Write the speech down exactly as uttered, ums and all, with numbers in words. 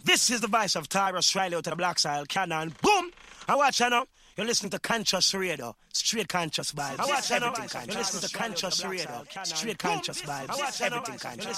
This is the voice of Tyrus Riley out of the Black Soil Cannon. Boom! I watch you now. You're listening to Conscious Radio, straight conscious vibes. I watch everything conscious. You're listening to Conscious Radio, straight conscious vibes. I watch everything conscious.